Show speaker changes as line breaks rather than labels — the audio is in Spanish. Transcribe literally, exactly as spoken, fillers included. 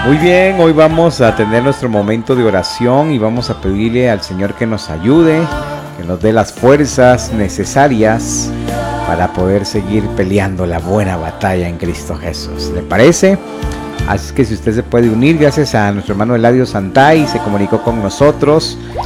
Muy bien, hoy vamos a tener nuestro momento de oración y vamos a pedirle al Señor que nos ayude, que nos dé las fuerzas necesarias para poder seguir peleando la buena batalla en Cristo Jesús. ¿Le parece? Así que si usted se puede unir, gracias a nuestro hermano Eladio Santay, se comunicó con nosotros